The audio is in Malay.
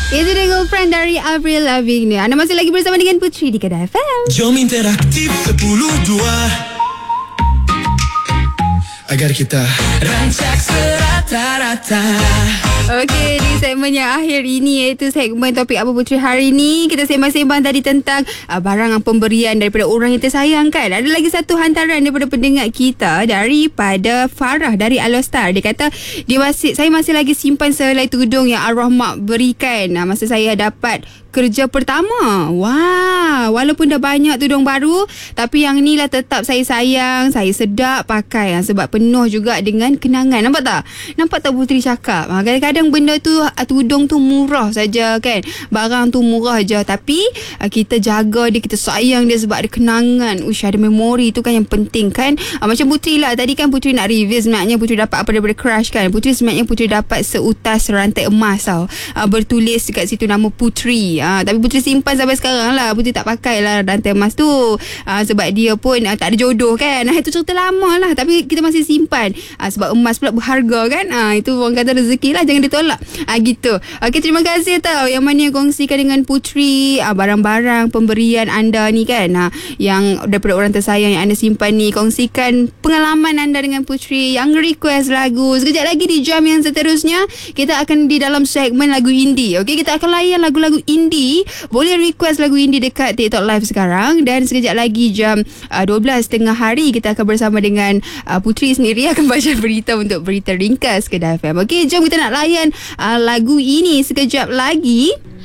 Itu dia Girlfriend dari Avril Lavigne. Anda masih lagi bersama dengan Putri di Kedah FM. Jom interaktif 10-2 agar kita rancak serata-rata. Okey, di segmen yang akhir ini, iaitu segmen topik apa Putri hari ini, kita sembang-sembang tadi tentang barang pemberian daripada orang yang tersayang kan. Ada lagi satu hantaran daripada pendengar kita, daripada Farah dari Alostar. Dia kata saya masih lagi simpan sehelai tudung yang arwah mak berikan masa saya dapat kerja pertama. Wah, walaupun dah banyak tudung baru, tapi yang ni lah tetap saya sayang, saya sedap pakai sebab penuh juga dengan kenangan. Nampak tak? Nampak tak Putri cakap? Kadang-kadang benda tu, tudung tu murah saja kan. Barang tu murah je, tapi kita jaga dia, kita sayang dia sebab ada kenangan. Ada memori tu kan yang penting kan. Macam Putri lah, tadi kan Putri nak review sebenarnya Putri dapat apa daripada crush kan. Putri dapat seutas rantai emas tau. Bertulis dekat situ nama Putri. Tapi Putri simpan sampai sekarang lah. Putri tak pakai lah rantai emas tu, sebab dia pun tak ada jodoh kan. Itu cerita lama lah, tapi kita masih simpan sebab emas pula berharga kan. Itu orang kata rezeki lah, jangan ditolak gitu. Okay, terima kasih tau yang mana yang kongsikan dengan Putri barang-barang pemberian anda ni kan, yang daripada orang tersayang yang anda simpan ni. Kongsikan pengalaman anda dengan Putri, yang request lagu. Sekejap lagi di jam yang seterusnya kita akan di dalam segmen lagu indie. Okay, kita akan layan lagu-lagu indie. Boleh request lagu indie dekat TikTok Live sekarang. Dan sekejap lagi jam 12 tengah hari kita akan bersama dengan Putri sendiri akan baca berita untuk berita ringkas Kedah FM. Okey, jom kita nak layan lagu ini sekejap lagi.